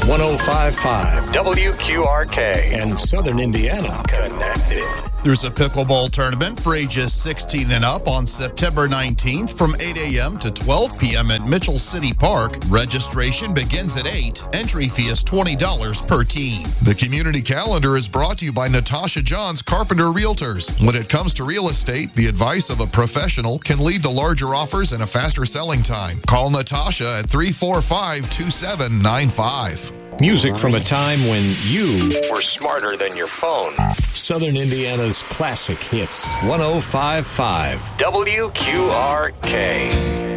105.5 WQRK and Southern Indiana connected. There's a pickleball tournament for ages 16 and up on September 19th from 8 a.m. to 12 p.m. at Mitchell City Park. Registration begins at 8. Entry fee is $20 per team. The community calendar is brought to you by Natasha Johns Carpenter Realtors. When it comes to real estate, the advice of a professional can lead to larger offers and a faster selling time. Call Natasha at 345-2795. Music from a time when you were smarter than your phone. Southern Indiana's classic hits. 105.5 WQRK.